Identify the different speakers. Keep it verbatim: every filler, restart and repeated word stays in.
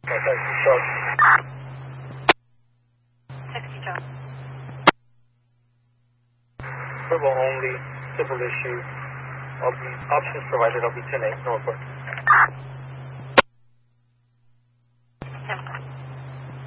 Speaker 1: Taxi truck.
Speaker 2: Taxi truck.
Speaker 1: Verbal only, civil issue. I'll be, options provided, I'll be ten eight, no report.